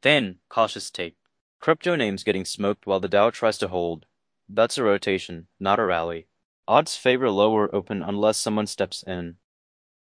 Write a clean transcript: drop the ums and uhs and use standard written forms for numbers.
Thin, cautious tape. Crypto names getting smoked while the Dow tries to hold. That's a rotation, not a rally. Odds favor lower open unless someone steps in.